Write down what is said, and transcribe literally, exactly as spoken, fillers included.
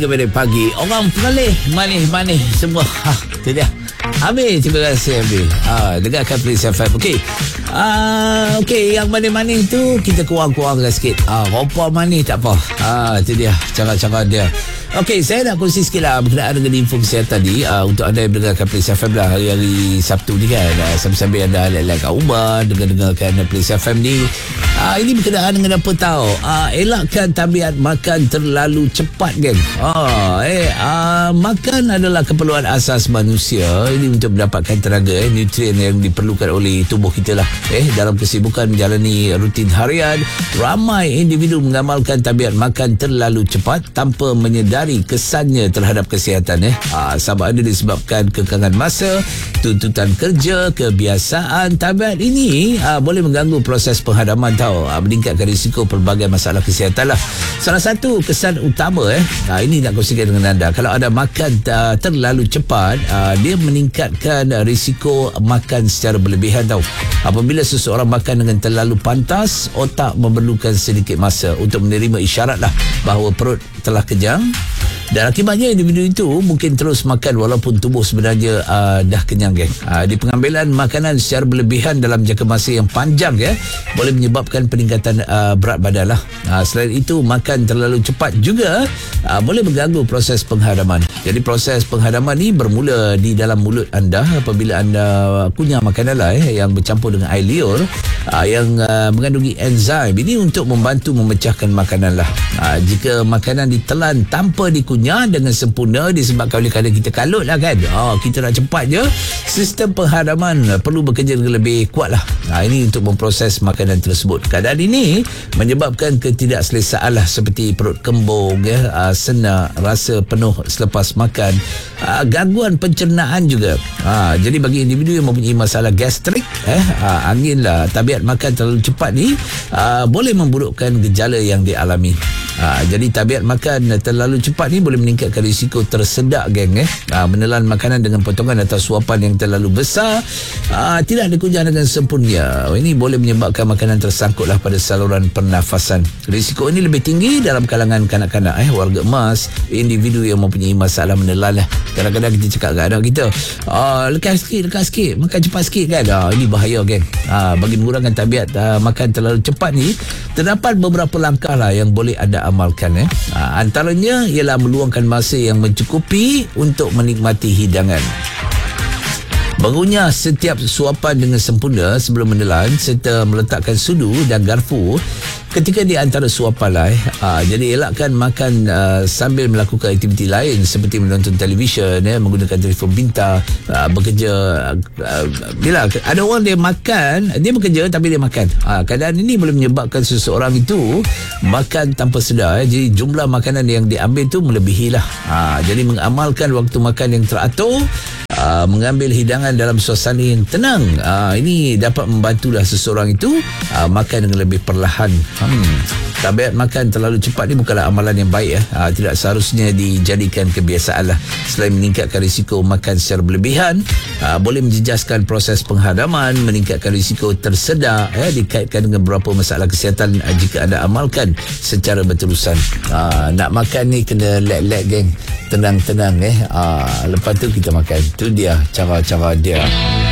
Kepada pagi orang pengalih manis-manis semua. Ha, tu dia. Habis, terima kasih Ambil. Ha, dengarkan Police F M. Okey. Ah, okey, yang manis-manis tu kita kurang-kurangkan sikit. Ah, rupa manis tak apa. Ah, tu dia cara-cara dia. Okey, saya nak kongsi sikit lah berkenaan dengan info kesihatan ni uh, untuk anda yang mendengarkan Police F M lah hari-hari Sabtu ni kan. Uh, sambil-sambil anda alik-alik kat rumah dengar-dengarkan Police F M ni. Uh, ini berkenaan dengan apa tahu? Uh, elakkan tabiat makan terlalu cepat geng. Uh, eh, uh, makan adalah keperluan asas manusia. Ini untuk mendapatkan tenaga, eh, nutrien yang diperlukan oleh tubuh kita lah. Eh, dalam kesibukan menjalani rutin harian, ramai individu mengamalkan tabiat makan terlalu cepat tanpa menyedari kesannya terhadap kesihatan. Eh, ha, sama ada disebabkan kekangan masa, tuntutan kerja, kebiasaan. Tabiat ini ha, boleh mengganggu proses penghadaman tau, ha, meningkatkan risiko pelbagai masalah kesihatan lah. Salah satu kesan utama eh, ha, ini nak kongsikan dengan anda. Kalau anda makan uh, terlalu cepat, uh, dia meningkatkan uh, risiko makan secara berlebihan tau. Apabila seseorang makan dengan terlalu pantas, otak memerlukan sedikit masa untuk menerima isyarat lah bahawa perut telah kenyang. Dan akibatnya individu itu mungkin terus makan walaupun tubuh sebenarnya uh, dah kenyang geng. Uh, di pengambilan makanan secara berlebihan dalam jangka masa yang panjang ya, boleh menyebabkan peningkatan uh, berat badan lah. Uh, selain itu, makan terlalu cepat juga uh, boleh mengganggu proses penghadaman. Jadi proses penghadaman ni bermula di dalam mulut anda apabila anda kunyah makanan lah eh, yang bercampur dengan air liur uh, yang uh, mengandungi enzim ini untuk membantu memecahkan makanan lah. Uh, jika makanan ditelan tanpa dikunyah dengan sempurna disebabkan oleh kerana kita kalut lah kan, oh, kita nak cepat je, sistem penghadaman perlu bekerja dengan lebih kuat lah. Nah, ini untuk memproses makanan tersebut. Keadaan ini menyebabkan ketidakselesaan lah seperti perut kembung ya, uh, senak, rasa penuh selepas makan, uh, gangguan pencernaan juga. uh, jadi bagi individu yang mempunyai masalah gastrik eh, uh, angin lah, tabiat makan terlalu cepat ni uh, boleh memburukkan gejala yang dialami. Ha, jadi tabiat makan terlalu cepat ni boleh meningkatkan risiko tersedak geng eh. Ha, menelan makanan dengan potongan atau suapan yang terlalu besar, ha, tidak dikunyah dengan sempurna. Ini boleh menyebabkan makanan tersangkutlah pada saluran pernafasan. Risiko ini lebih tinggi dalam kalangan kanak-kanak eh, warga emas, individu yang mempunyai masalah menelan lah. Kadang-kadang kita cakap kat anak kita, oh, lekas sikit, lekas sikit, makan cepat sikit kan. Ha, ini bahaya geng. Ha, bagi mengurangkan tabiat ha, makan terlalu cepat ni, terdapat beberapa langkah lah yang boleh anda amalkan eh. Ha, antaranya ialah meluangkan masa yang mencukupi untuk menikmati hidangan. Mengunyah setiap suapan dengan sempurna sebelum menelan serta meletakkan sudu dan garpu ketika di antara suapan lah eh. Ha, jadi elakkan makan uh, sambil melakukan aktiviti lain seperti menonton televisyen eh, menggunakan telefon pintar, uh, bekerja. Uh, bila ada orang dia makan, dia bekerja tapi dia makan. Ha, keadaan ini boleh menyebabkan seseorang itu makan tanpa sedar eh. Jadi jumlah makanan yang diambil tu melebihi lah. Ha, jadi mengamalkan waktu makan yang teratur, uh, mengambil hidangan dalam suasana yang tenang, uh, ini dapat membantulah seseorang itu uh, makan dengan lebih perlahan. Hmm. Tabiat makan terlalu cepat ni bukanlah amalan yang baik. Eh. Ha, tidak seharusnya dijadikan kebiasaan lah. Selain meningkatkan risiko makan secara berlebihan, ha, boleh menjejaskan proses penghadaman, meningkatkan risiko tersedak, eh, dikaitkan dengan beberapa masalah kesihatan eh, jika anda amalkan secara berterusan. Ha, nak makan ni kena let-let geng, tenang-tenang eh. Ha, lepas tu kita makan. Itu dia cara-cara dia.